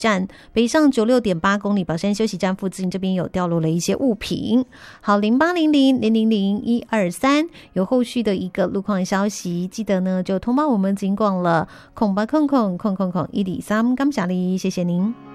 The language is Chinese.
站北上96.8公里宝山休息站附近，这边有掉落了一些物品。好，0800000123有后续的一个路况消息，记得呢就通报我们警广了，空123，感谢你，谢谢您。